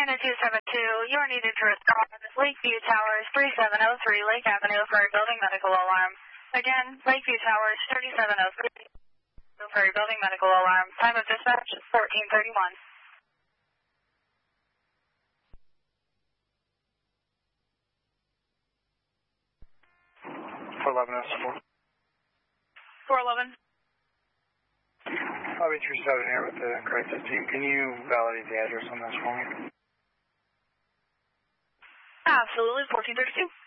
Atlanta 272, you are needed to respond to Lakeview Towers 3703 Lake Avenue for a building medical alarm. Again, Lakeview Towers 3703 for a building medical alarm. Time of dispatch is 14:31. 411 411. Lobby 37 here with the crisis team. Can you validate the address on this for me? Absolutely, 1432.